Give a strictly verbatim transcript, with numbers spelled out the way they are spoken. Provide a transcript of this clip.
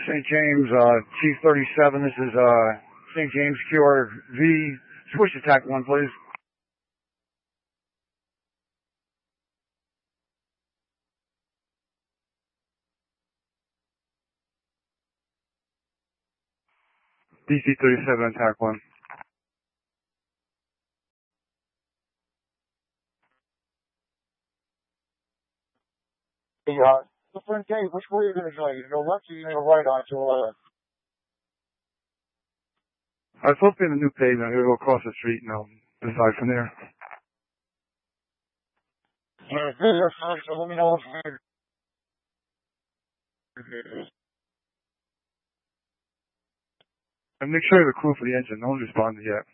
Saint James, uh, Chief thirty-seven. This is, uh, Saint James Q R V. Switch attack one, please. D C thirty-seven, attack one. Hey, uh, different day, which way are you going to go? You go left or you going to go right onto, uh... I was supposed to be in the new pavement. I'm going to go across the street and I'll decide from there. Yeah, video first, so let me know if you're... And make sure you have a clue for the engine. No one's responded yet.